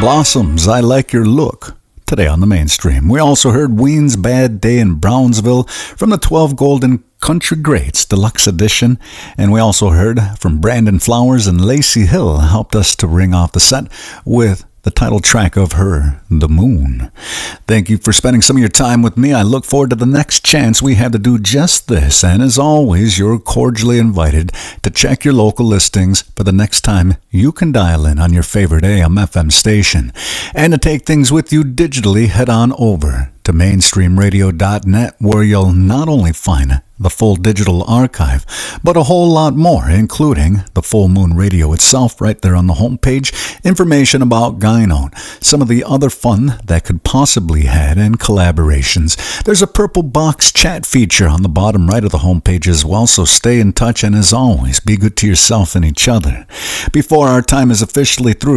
Blossoms, I Like Your Look, today on the mainstream. We also heard Ween's Bad Day in Brownsville from the 12 Golden Country Greats Deluxe Edition, and we also heard from Brandon Flowers, and Lacey Hill helped us to ring off the set with the title track of her, The Moon. Thank you for spending some of your time with me. I look forward to the next chance we have to do just this. And as always, you're cordially invited to check your local listings for the next time you can dial in on your favorite AM/FM station. And to take things with you digitally, head on over to mainstreamradio.net, where you'll not only find the full digital archive, but a whole lot more, including the Full Moon Radio itself right there on the homepage, information about Gyno, some of the other fun that could possibly had, and collaborations. There's a purple box chat feature on the bottom right of the homepage as well, so stay in touch, and as always, be good to yourself and each other. Before our time is officially through,